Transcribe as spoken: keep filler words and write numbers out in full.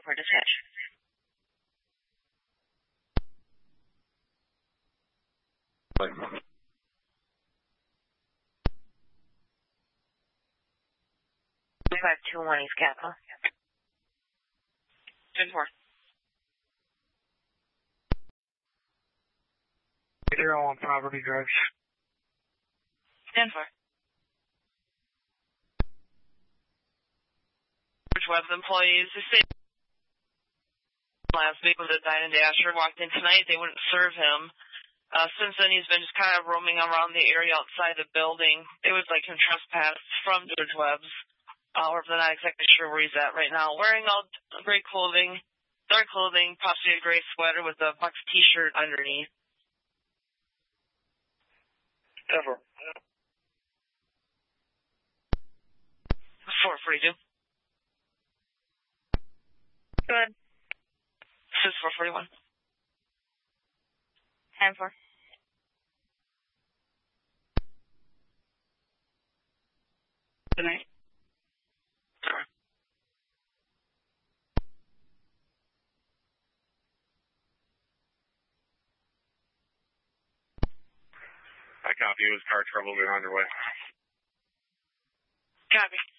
for dispatch. five two one East Capitol. ten four. Zero on property drugs. ten four. Web's employees, they say last week was a Dine and Dasher walked in tonight. They wouldn't serve him. Uh, since then, he's been just kind of roaming around the area outside the building. They would like him trespassed from George Webb's. Uh, or they're not exactly sure where he's at right now. Wearing all gray clothing, dark clothing, possibly a gray sweater with a Bucks t-shirt underneath. Ever. four forty-two. Good. This is four forty-one. ten four. Good night. Sorry. I copy. It was car trouble. We're underway. Copy.